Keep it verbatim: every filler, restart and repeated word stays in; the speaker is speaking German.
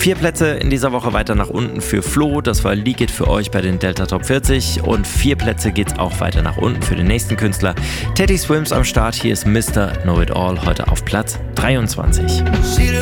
Vier Plätze in dieser Woche weiter nach unten für Flo, das war Leak It für euch bei den Delta Top vierzig und vier Plätze geht's auch weiter nach unten für den nächsten Künstler. Teddy Swims am Start, hier ist Mister Know It All, heute auf Platz dreiundzwanzig. She